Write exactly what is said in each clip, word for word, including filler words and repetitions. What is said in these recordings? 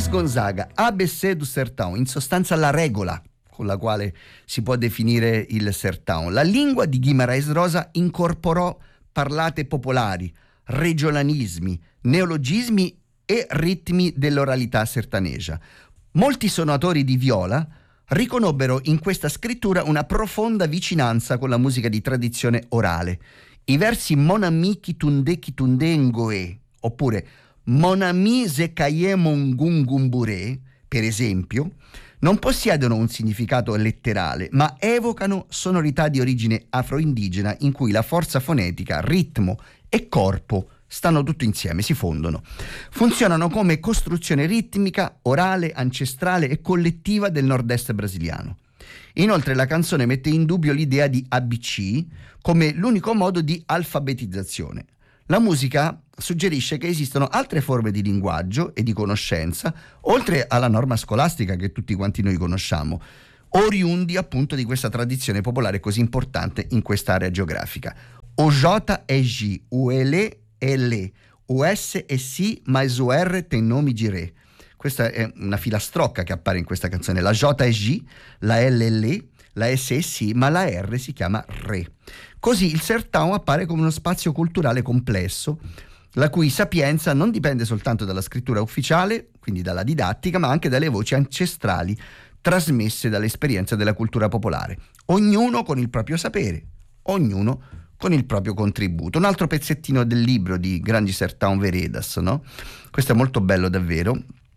Luis Gonzaga, A B C du Sertão, in sostanza la regola con la quale si può definire il sertão. La lingua di Guimarães Rosa incorporò parlate popolari, regionalismi, neologismi e ritmi dell'oralità sertaneja. Molti suonatori di viola riconobbero in questa scrittura una profonda vicinanza con la musica di tradizione orale. I versi Mon ami kitunde kitunde ngoe, oppure Mon ami zekaye mongungumbure, per esempio, non possiedono un significato letterale, ma evocano sonorità di origine afroindigena in cui la forza fonetica, ritmo e corpo stanno tutti insieme, si fondono. Funzionano come costruzione ritmica, orale, ancestrale e collettiva del nord-est brasiliano. Inoltre la canzone mette in dubbio l'idea di A B C come l'unico modo di alfabetizzazione. La musica suggerisce che esistono altre forme di linguaggio e di conoscenza, oltre alla norma scolastica che tutti quanti noi conosciamo, oriundi appunto di questa tradizione popolare così importante in quest'area geografica. O J e G, U L e L, U S e Si, mais o R tem nome di re. Questa è una filastrocca che appare in questa canzone. La J è G, la L è Le, la S è Si, ma la R si chiama Re. Così il sertão appare come uno spazio culturale complesso, la cui sapienza non dipende soltanto dalla scrittura ufficiale, quindi dalla didattica, ma anche dalle voci ancestrali trasmesse dall'esperienza della cultura popolare. Ognuno con il proprio sapere, ognuno con il proprio contributo. Un altro pezzettino del libro di Grandi Sertão Veredas, no? Questo è molto bello davvero,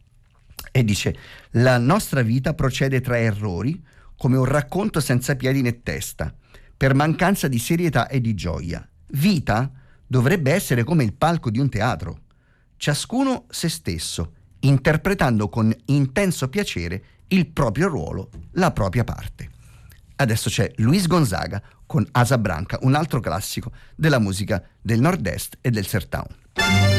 e dice: la nostra vita procede tra errori come un racconto senza piedi né testa, per mancanza di serietà e di gioia. Vita dovrebbe essere come il palco di un teatro, ciascuno se stesso, interpretando con intenso piacere il proprio ruolo, la propria parte. Adesso c'è Luis Gonzaga con Asa Branca, un altro classico della musica del nord-est e del sertão.